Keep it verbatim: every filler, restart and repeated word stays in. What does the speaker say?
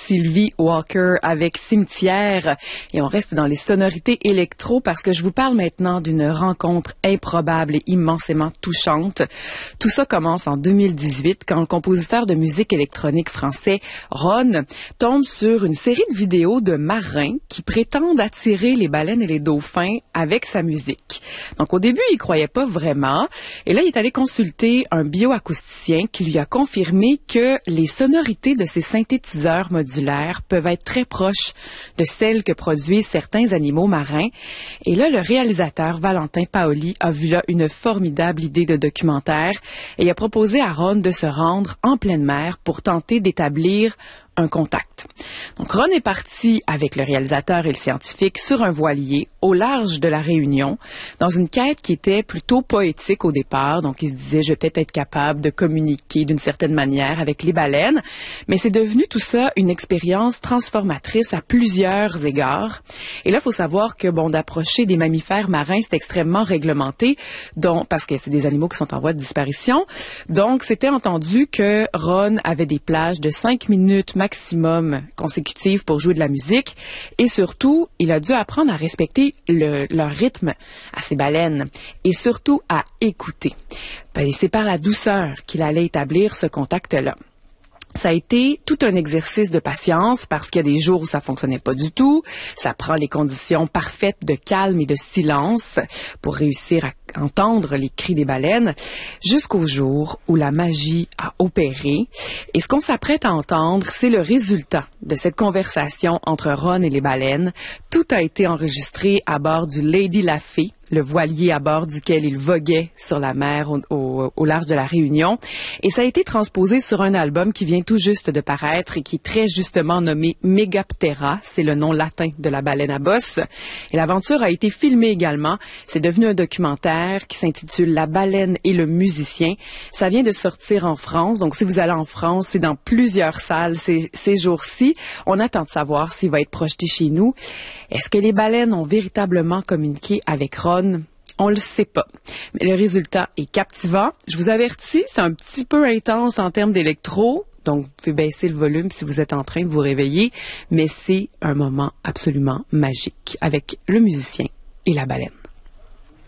Sylvie Walker avec Cimetière. Et on reste dans les sonorités électro parce que je vous parle maintenant d'une rencontre improbable et immensément touchante. Tout ça commence en deux mille dix-huit quand le compositeur de musique électronique français Ron tombe sur une série de vidéos de marins qui prétendent attirer les baleines et les dauphins avec sa musique. Donc au début, il croyait pas vraiment. Et là, il est allé consulter un bioacousticien qui lui a confirmé que les sonorités de ces synthétiseurs modulaires peuvent être très proches de celles que produisent certains animaux marins. Et là, le réalisateur Valentin Paoli a vu là une formidable idée de documentaire et a proposé à Ron de se rendre en pleine mer pour tenter d'établir un contact. Donc, Ron est parti avec le réalisateur et le scientifique sur un voilier au large de la Réunion, dans une quête qui était plutôt poétique au départ. Donc, il se disait, je vais peut-être être capable de communiquer d'une certaine manière avec les baleines. Mais c'est devenu tout ça une expérience transformatrice à plusieurs égards. Et là, il faut savoir que, bon, d'approcher des mammifères marins, c'est extrêmement réglementé, donc, parce que c'est des animaux qui sont en voie de disparition. Donc, c'était entendu que Ron avait des plages de cinq minutes maximum consécutives pour jouer de la musique et surtout, il a dû apprendre à respecter le, leur rythme à ces baleines et surtout à écouter. Ben, c'est par la douceur qu'il allait établir ce contact-là. Ça a été tout un exercice de patience parce qu'il y a des jours où ça fonctionnait pas du tout. Ça prend les conditions parfaites de calme et de silence pour réussir à entendre les cris des baleines jusqu'au jour où la magie a opéré. Et ce qu'on s'apprête à entendre, c'est le résultat de cette conversation entre Ron et les baleines. Tout a été enregistré à bord du Lady Lafay, le voilier à bord duquel il voguait sur la mer au, au, au large de la Réunion. Et ça a été transposé sur un album qui vient tout juste de paraître et qui est très justement nommé Megaptera. C'est le nom latin de la baleine à bosse. Et l'aventure a été filmée également. C'est devenu un documentaire qui s'intitule La baleine et le musicien. Ça vient de sortir en France. Donc, si vous allez en France, c'est dans plusieurs salles ces, ces jours-ci. On attend de savoir s'il va être projeté chez nous. Est-ce que les baleines ont véritablement communiqué avec Ron? On le sait pas. Mais le résultat est captivant. Je vous avertis, c'est un petit peu intense en termes d'électro. Donc, vous pouvez baisser le volume si vous êtes en train de vous réveiller. Mais c'est un moment absolument magique avec le musicien et la baleine.